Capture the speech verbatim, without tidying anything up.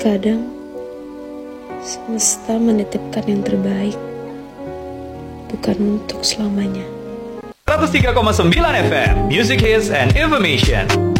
Terkadang semesta menitipkan yang terbaik, bukan untuk selamanya. seratus tiga koma sembilan F M, Music Hits and Information.